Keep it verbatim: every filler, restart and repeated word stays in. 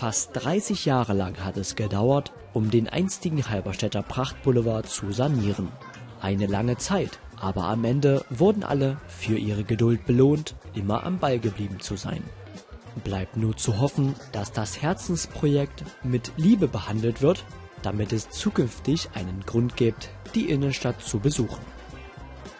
Fast dreißig Jahre lang hat es gedauert, um den einstigen Halberstädter Prachtboulevard zu sanieren. Eine lange Zeit, aber am Ende wurden alle für ihre Geduld belohnt, immer am Ball geblieben zu sein. Bleibt nur zu hoffen, dass das Herzensprojekt mit Liebe behandelt wird, damit es zukünftig einen Grund gibt, die Innenstadt zu besuchen.